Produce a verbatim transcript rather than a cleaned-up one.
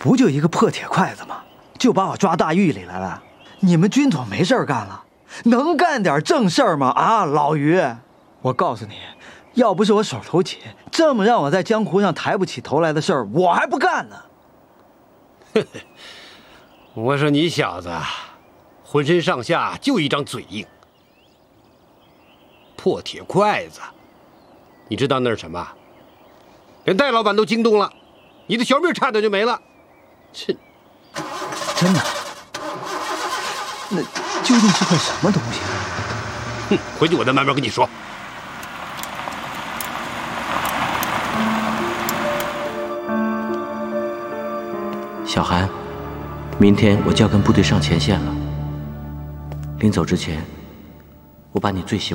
不就一个破铁筷子吗？就把我抓大狱里来了。你们军统没事干了，能干点正事儿吗？啊，老于，我告诉你，要不是我手头紧，这么让我在江湖上抬不起头来的事儿，我还不干呢。 呵呵，我说你小子，浑身上下就一张嘴硬。破铁筷子，你知道那是什么？连戴老板都惊动了，你的小命差点就没了。是， 真的？那究竟是块什么东西？ 哼，回去我再慢慢跟你说。 小韩，明天我就要跟部队上前线了。临走之前，我把你最喜欢